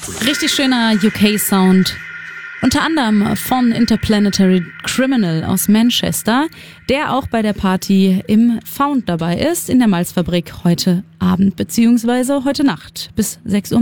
Richtig schöner UK-Sound. Unter anderem von Interplanetary Criminal aus Manchester, der auch bei der Party im Found dabei ist, in der Malzfabrik heute Abend bzw. heute Nacht bis 6 Uhr.